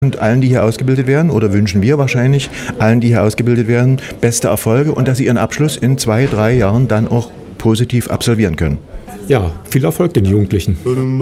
Und allen, die hier ausgebildet werden, oder wünschen wir wahrscheinlich allen, die hier ausgebildet werden, beste Erfolge und dass sie ihren Abschluss in 2, 3 Jahren dann auch positiv absolvieren können. Ja, viel Erfolg den Jugendlichen.